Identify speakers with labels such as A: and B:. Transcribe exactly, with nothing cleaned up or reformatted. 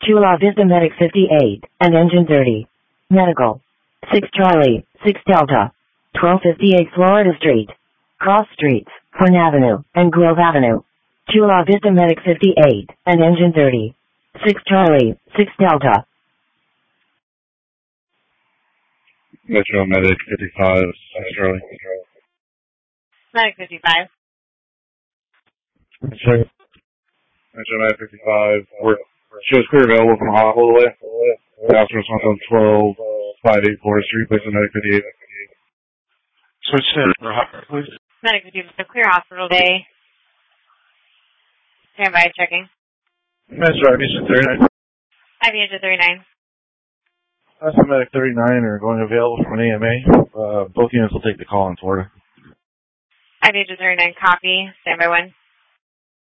A: Chula Vista Medic fifty-eight, and Engine thirty. Medical. six Charlie, six Delta. twelve fifty-eight Florida Street. Cross Streets, Horn Avenue, and Grove Avenue. Chula Vista Medic fifty-eight, and Engine thirty. six Charlie, six Delta.
B: Metro Medic fifty-five, six Charlie.
C: Medic fifty-five.
B: Check. Metro Medic fifty-five. We're, shows clear available from the hospital away. After response on twelve, five eight Florida Street, place of Medic fifty-eight.
D: Switch to for hospital, please.
C: Medic fifty-five, clear hospital day. Stand by, checking.
D: Metro Medic thirty-nine.
C: I V engine thirty-nine.
D: That's the Medic thirty-nine are going available from an A M A. Uh, both units will take the call in Florida.
C: I V engine thirty-nine, copy. Stand by one.